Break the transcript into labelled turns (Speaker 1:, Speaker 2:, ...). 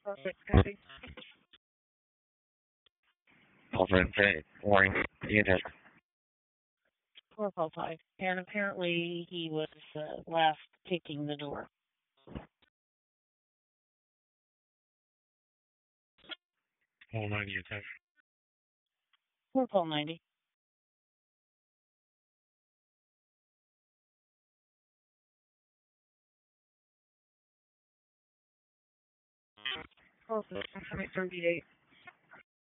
Speaker 1: Perfect. Copy.
Speaker 2: Alfred J. Warning. Unit.
Speaker 1: 455. And apparently he was last taking the door.
Speaker 2: All 90 attention.
Speaker 1: 4 call 90. Perfect. 38.